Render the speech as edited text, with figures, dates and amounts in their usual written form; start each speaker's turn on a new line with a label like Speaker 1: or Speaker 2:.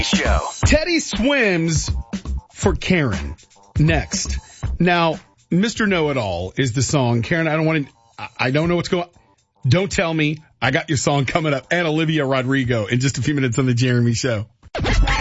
Speaker 1: Show.
Speaker 2: Teddy swims for Karen. Next. Now, Mr. Know-It-All is the song. Karen, I don't know what's going on. Don't tell me. I got your song coming up. And Olivia Rodrigo in just a few minutes on the Jeremy Show.